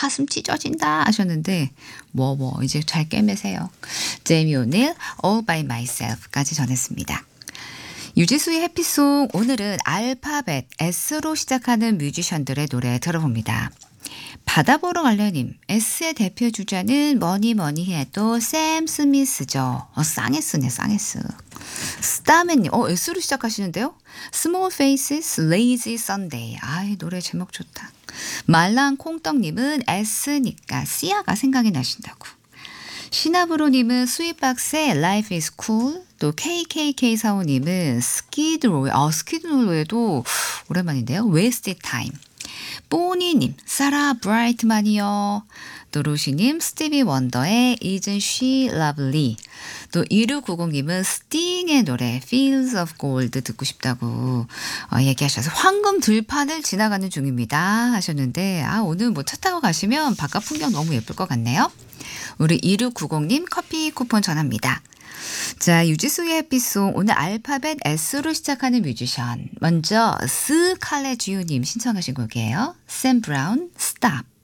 가슴 찢어진다 하셨는데 이제 잘 꿰매세요. 제이미 오닐 All by Myself까지 전했습니다. 유지수의 해피송 오늘은 알파벳 S로 시작하는 뮤지션들의 노래 들어봅니다. 바다보러 갈래님 S의 대표 주자는 뭐니 해도 샘 스미스죠. 쌍에스네 쌍에스. 스타맨님 S로 시작하시는데요. Small Faces Lazy Sunday. 아이 노래 제목 좋다. 말랑 콩떡님은 S니까 씨아가 생각이 나신다고. 시나브로님은 스윗박스의 Life is Cool. 또 KKK45님은 스키드로웨. 스키드로웨도 오랜만인데요. Wasted Time. 뽀니님 사라 브라이트만이요. 또 로시님 스티비 원더의 Isn't She Lovely. 또 2690님은 스팅의 노래 Fields of Gold 듣고 싶다고 얘기하셔서 황금 들판을 지나가는 중입니다 하셨는데 오늘 차 타고 가시면 바깥 풍경 너무 예쁠 것 같네요. 우리 2690님 커피 쿠폰 전합니다. 자, 유지수의 해피송 오늘 알파벳 S로 시작하는 뮤지션 먼저 스칼렛 주유님 신청하신 곡이에요. 샘 브라운 스탑.